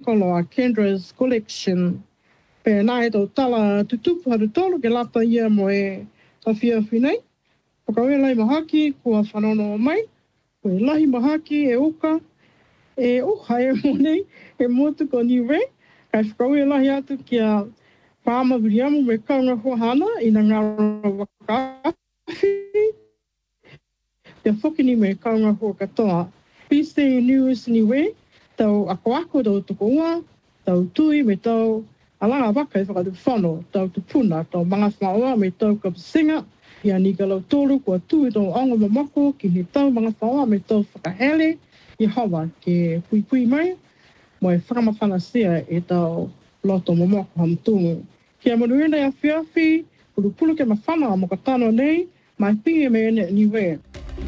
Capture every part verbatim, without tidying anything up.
whakolo a Kendra's collection. Pe nā e tau tala tutupu haru tolu ke lata ia mo e tawhia whinei. Whakawea lai mahaki kua whanono mai. Ko e lahi mahaki e uka. E uha e monei e motu ko niwe. Kai whakawea lahi atu kia whaama viriamu me kaunga huahana i na ngaro wakawhi. Kia whokini me kaunga hua katoa. Piste News niwe, tau ako ako tau tuko ua, tau tui me tau alanga waka e whakatu whano, tau tupuna, tau mga whaoa me tau kapasinga, ia ni ka lau tōru kua tui tau anga mamako ki he tau mga whaoa me tau whakahele, i hawa ke pui pui mai, mo e whakamawhanasia e tau loto mamako hamtungu. Kia manuenda ia whiawhi, pulu pulu ke mawhana mo ka tano nei, mai pinge me ene niwe.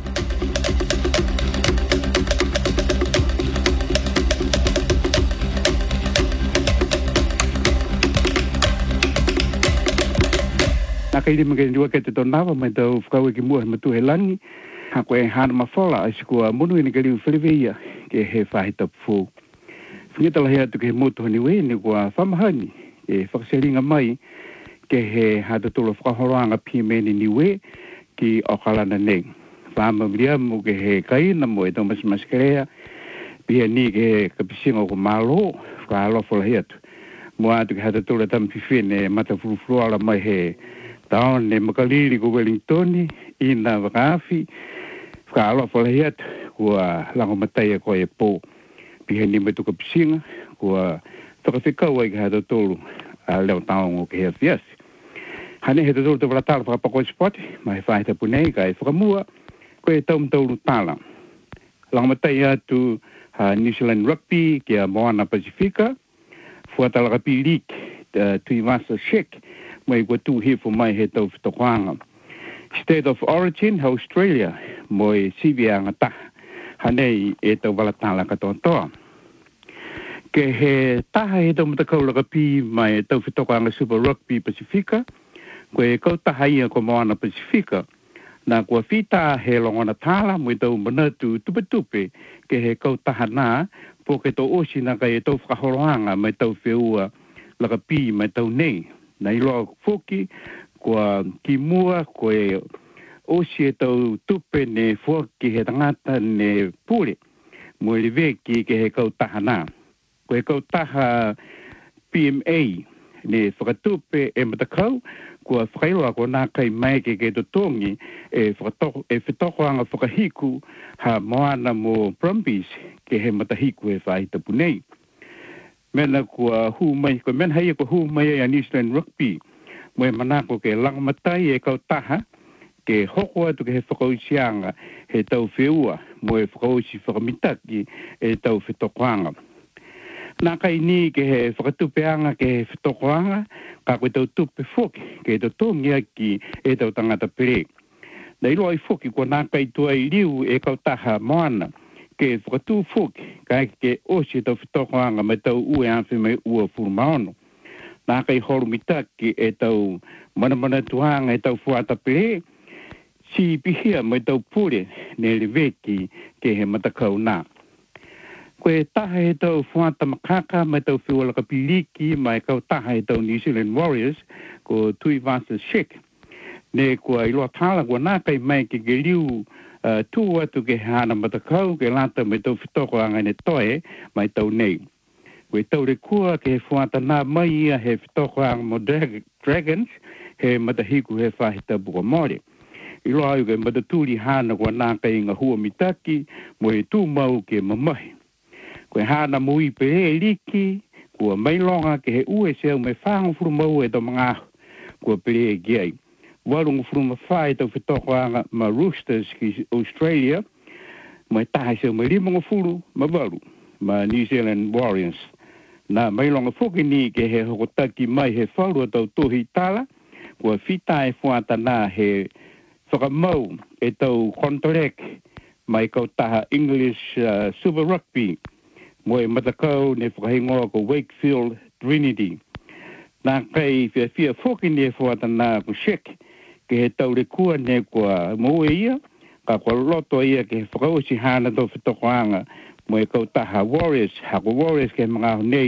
Nā kai lima kei niwa ke te tonawa mai tau whakau ki mua he matu he langi. Ha koe hana mawhala ai si kua munu ina ke liu whileweia ke he whahita pū. Whingeta lahi atu ke he motu hani we ni kua whamahani ke whakaseringa mai ke he hata tolo whakahoroanga pimeni niwe ki okalana nei. Whamamiria mu ke he kaina mo e tau masimaskerea pia ni ke he kapisinga ko malo whakalofo lahi atu. Mua atu ke hata tolo tampifine mata furufurua mai he taon ne makaliri ko Wellingtoni ina wakafi whaalo whalahi atu kua lango matai ko e pō pihe ni me tuka pisinga kua whakawhikau ai ka hata tolu a leo taongo ke hea fiasi. Hane he tolu te waratala whakapako i spoti ma he whahita punei ka e whakamua ko e taum taulu tala. Lango matai atu ha New Zealand Rugby ki a Moana Pasifika fuatala kapi league tui vasa shek mai kua tu hifo mai he tau whitokoanga. State of Origin, Australia, moi sivianga ta. Hanei e tau walatala katoa toa. Ke he taha he tau matakaula ka pi mai tau whitokoanga Super Rugby Pasifika, ko e kau taha ia ko Moana Pasifika, na kua whita he longona tala moi tau manatu tupe tupe ke he kau taha nā, po ke tau osi na kai e tau whakahoroanga mai tau whiua laka pi mai tau nei. Na iloa foki, kua ki mua, ko e osi e tau tupe ne foki he tangata ne pule. Mo e veki ke he kau taha nā. Ko e kau taha P M A ne whakatupe e matakau, kua whakailoa ko nā kai mai ke ke totongi e whetokoanga whakahiku ha moana mo Brumbies ke he matahiku e whaita punei. Mena kua hu mai, ko mena hei ko hu mai a New Zealand Rugby. Mo e manako ke langamatai e kau taha, ke hoko atu ke he whakausianga he tau whiua, mo e whakausi whakamitaki e tau whitokoanga. Nā kai ni ke he whakatupeanga ke he whitokoanga, ka koe tau tupe whoki, ke tau tongia ki e tau tangata pere. Na ilo ai whoki, ko nā kai tua i liu e kau taha moana, ke whakatu whoki, kai ke osi tau whitokoanga mai tau ue anwhi mai ua furumaono. Nā kai horu mitaki e tau manamana tuhanga e tau fuata pere, si pihia mai tau pure ne reveki ke he matakau nā. Koe taha e tau fuata makaka mai tau whiwalaka piliki mai kau taha e tau New Zealand Warriors ko tui vasa shek. Ne kua iloa tala kua nā kai mai ke ke liu Uh, tu atu ke hana matakau ke lata me tau whitoko anga ne toe mai tau nei. Koe tau re kua ke he fuata nā mai ia he whitoko anga mo Dragons he matahiku he whahita buka mori. Ilo au ke mataturi hana kua nā kai inga hua mitaki mo he tū mau ke mamahi. Koe hana mui pe he liki kua mailonga ke he ue seu me whangu furu mau e tau mga ahu kua pere e giai. Warungu fruma whai tau whitokoanga ma Roosters ki Australia, mai taha seu mai limonga furu ma waru, ma New Zealand Warriors. Nā mailonga whoki ni ke he hokotaki mai he whaurua tau tohi tala, kua whita e whuata nā he whakamau e tau kontorek mai kau taha English uh, Super Rugby, mo e matakau ne whakahingoa ko Wakefield Trinity. Nā kai whia whia whoki ni e whuata nā ko shek, ke he tau re kua ne kua moe ia, ka kua loto ia ke he whakausi hana tau whitokoanga mo e kau taha Warriors, hako Warriors ke mga nei